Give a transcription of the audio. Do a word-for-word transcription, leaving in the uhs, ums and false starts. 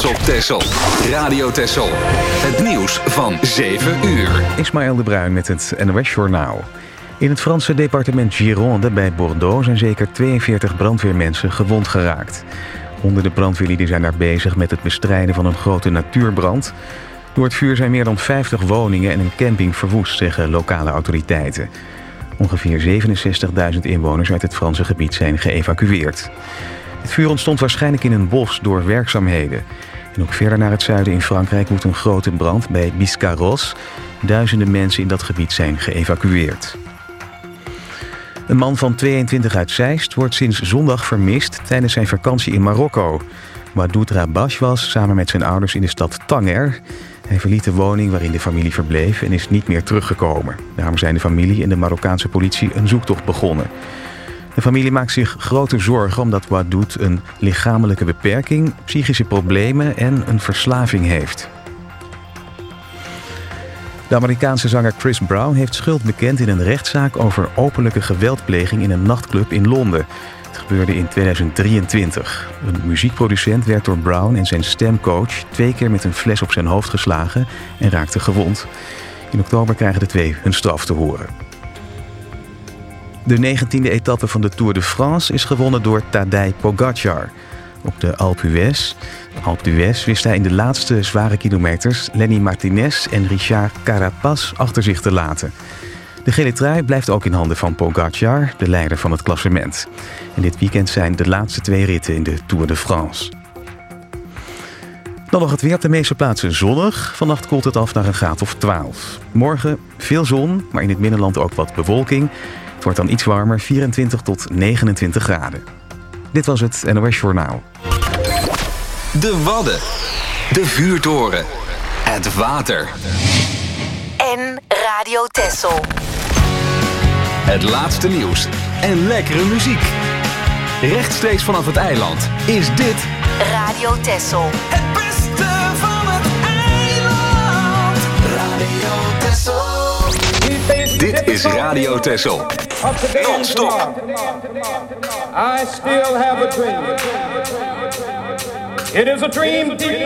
trots op Texel. Radio Texel. Het nieuws van zeven uur. Ismaël de Bruin met het N O S-journaal. In het Franse departement Gironde bij Bordeaux zijn zeker tweeënveertig brandweermensen gewond geraakt. Honderden brandweerlieden zijn daar bezig met het bestrijden van een grote natuurbrand. Door het vuur zijn meer dan vijftig woningen en een camping verwoest, zeggen lokale autoriteiten. Ongeveer zevenenzestigduizend inwoners uit het Franse gebied zijn geëvacueerd. Het vuur ontstond waarschijnlijk in een bos door werkzaamheden. En ook verder naar het zuiden in Frankrijk woedt een grote brand bij Biscarrosse. Duizenden mensen in dat gebied zijn geëvacueerd. Een man van tweeëntwintig uit Zeist wordt sinds zondag vermist tijdens zijn vakantie in Marokko. Wadoud Rabash was samen met zijn ouders in de stad Tanger. Hij verliet de woning waarin de familie verbleef en is niet meer teruggekomen. Daarom zijn de familie en de Marokkaanse politie een zoektocht begonnen. De familie maakt zich grote zorgen omdat Wadoud een lichamelijke beperking, psychische problemen en een verslaving heeft. De Amerikaanse zanger Chris Brown heeft schuld bekend in een rechtszaak over openlijke geweldpleging in een nachtclub in Londen. Het gebeurde in tweeduizend drieëntwintig. Een muziekproducent werd door Brown en zijn stemcoach twee keer met een fles op zijn hoofd geslagen en raakte gewond. In oktober krijgen de twee hun straf te horen. De negentiende etappe van de Tour de France is gewonnen door Tadej Pogačar. Op de Alpe d'Huez, Alpe d'Huez wist hij in de laatste zware kilometers Lenny Martinez en Richard Carapaz achter zich te laten. De gele trui blijft ook in handen van Pogačar, de leider van het klassement. En dit weekend zijn de laatste twee ritten in de Tour de France. Dan nog het weer, op de meeste plaatsen zonnig. Vannacht koelt het af naar een graad of twaalf. Morgen veel zon, maar in het binnenland ook wat bewolking. Het wordt dan iets warmer, vierentwintig tot negenentwintig graden. Dit was het N O S-journaal. De Wadden. De vuurtoren. Het water. En Radio Texel. Het laatste nieuws en lekkere muziek. Rechtstreeks vanaf het eiland is dit Radio Texel. Het beste van het eiland. Radio Texel. Dit is Radio Texel. Non-stop. I still have a dream. It is a dream deep